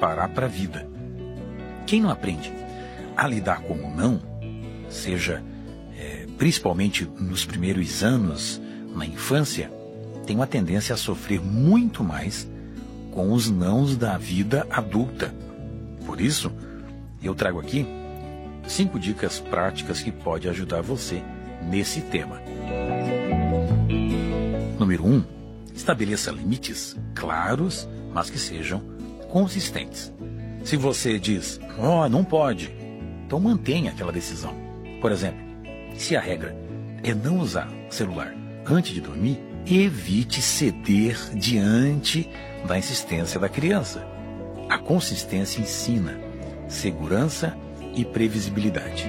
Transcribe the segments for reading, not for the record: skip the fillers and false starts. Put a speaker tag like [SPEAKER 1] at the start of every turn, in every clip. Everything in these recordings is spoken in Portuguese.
[SPEAKER 1] preparar para a vida. Quem não aprende a lidar com o não, seja principalmente nos primeiros anos, na infância, tem uma tendência a sofrer muito mais com os nãos da vida adulta. Por isso, eu trago aqui 5 dicas práticas que podem ajudar você nesse tema. Número 1. Estabeleça limites claros, mas que sejam consistentes. Se você diz, não pode, então mantenha aquela decisão. Por exemplo, se a regra é não usar celular antes de dormir, evite ceder diante da insistência da criança. A consistência ensina segurança e previsibilidade.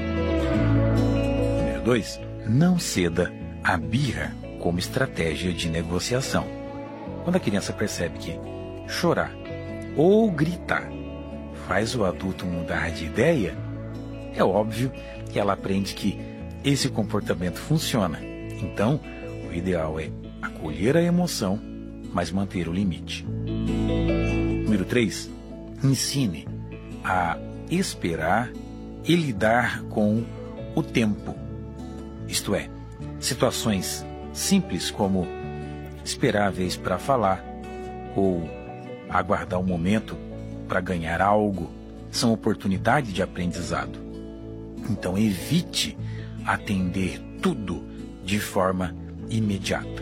[SPEAKER 1] Número 2. Não ceda à birra como estratégia de negociação. Quando a criança percebe que chorar ou gritar faz o adulto mudar de ideia, é óbvio que ela aprende que esse comportamento funciona. Então, o ideal é acolher a emoção, mas manter o limite. Número 3. Ensine a esperar e lidar com o tempo. Isto é, situações simples como esperar a vez para falar ou aguardar um momento para ganhar algo são oportunidade de aprendizado. Então evite atender tudo de forma imediata.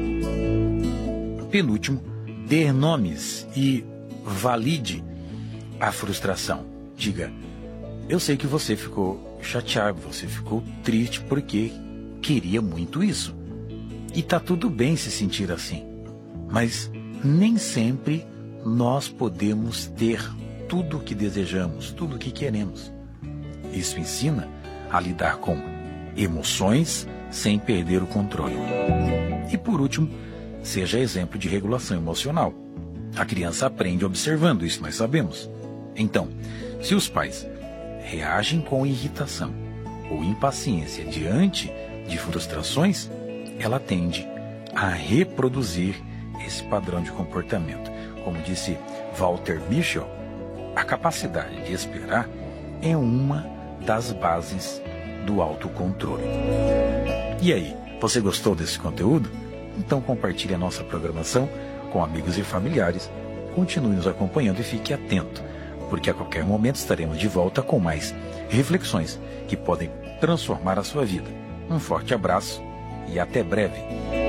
[SPEAKER 1] Penúltimo, dê nomes e valide a frustração. Diga, eu sei que você ficou chateado, você ficou triste porque queria muito isso. E tá tudo bem se sentir assim. Mas nem sempre nós podemos ter tudo o que desejamos, tudo o que queremos. Isso ensina a lidar com emoções sem perder o controle. E por último, seja exemplo de regulação emocional. A criança aprende observando, isso nós sabemos. Então, se os pais reagem com irritação ou impaciência diante de frustrações, ela tende a reproduzir esse padrão de comportamento. Como disse Walter Mischel, a capacidade de esperar é uma das bases do autocontrole. E aí, você gostou desse conteúdo? Então compartilhe a nossa programação com amigos e familiares. Continue nos acompanhando e fique atento, porque a qualquer momento estaremos de volta com mais reflexões que podem transformar a sua vida. Um forte abraço e até breve.